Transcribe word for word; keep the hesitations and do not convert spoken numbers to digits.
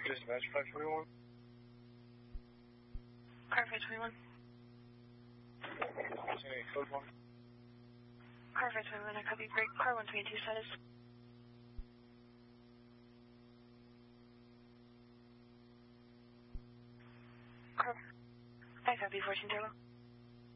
Dispatch five twenty-one. Car five twenty-one. Code one. Car five twenty-one, I copy. Break. Car one twenty-two status. Car. I copy fourteen zero.